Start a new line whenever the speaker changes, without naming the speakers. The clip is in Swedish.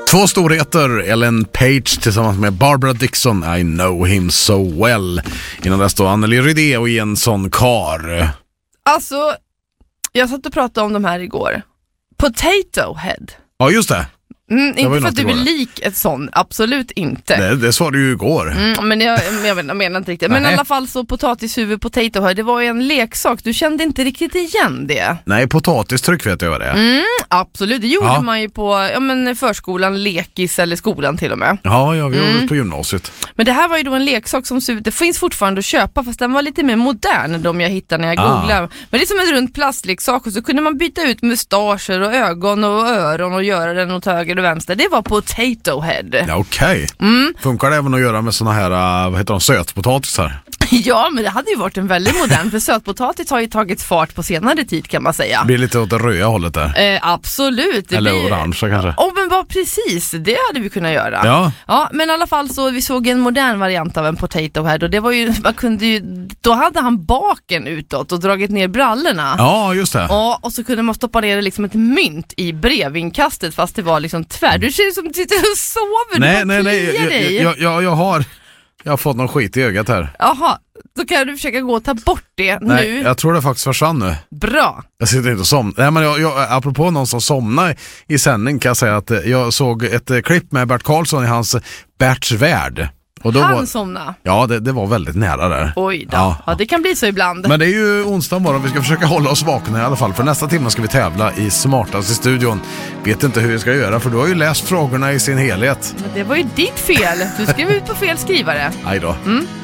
Två storheter, Ellen Page tillsammans med Barbara Dickson, I know him so well. Innan dess då Anneli Rydé och Jensson Carr.
Alltså, jag satt och pratade om de här igår. Potato Head.
Ja, just det.
Inte för att du är lik ett sån, absolut inte.
Det sa du ju igår.
Men jag menar inte riktigt. Men i alla fall så potatishuvud, potato head, det var ju en leksak. Du kände inte riktigt igen det.
Nej, potatistryck vet jag vad det är.
Absolut, det gjorde man ju på förskolan, lekis eller skolan till och med.
Ja, vi var på gymnasiet.
Men det här var ju då en leksak som det finns fortfarande att köpa, fast den var lite mer modern än de jag hittade när jag googlade. Men det är som en rund plastleksak och så kunde man byta ut mustascher och ögon och öron och göra den åt höger och vänster. Det var potato head.
Ja, okej. Funkar det även att göra med såna här, vad heter de, sötpotatisar?
Ja, men det hade ju varit en väldigt modern, för sötpotatis har ju tagit fart på senare tid kan man säga.
Det blir lite åt det röda hållet där.
Absolut.
Eller orange kanske.
Men bara precis, det hade vi kunnat göra.
Ja,
men i alla fall så vi såg en modern variant av en potato head och det var ju, då hade han baken utåt och dragit ner brallorna.
Ja, just det.
Och så kunde man stoppa ner liksom ett mynt i brevinkastet fast det var liksom du ser ut som du sitter och sover.
Nej, jag har fått någon skit i ögat här.
Jaha, då kan du försöka gå och ta bort det nu.
Nej, jag tror det faktiskt försvann nu.
Bra.
Jag sitter inte och somnar. Nej, men apropå någon som somnar i sändning kan jag säga att jag såg ett klipp med Bert Karlsson i hans Berts värld. Och då
han somnade?
Ja, det var väldigt nära där.
Oj då. Ja, det kan bli så ibland.
Men det är ju onsdag morgon, vi ska försöka hålla oss vakna i alla fall. För nästa timme ska vi tävla i Smartast i studion. Vet inte hur vi ska göra, för du har ju läst frågorna i sin helhet.
Men det var ju ditt fel. Du skrev ut på fel skrivare.
Aj då.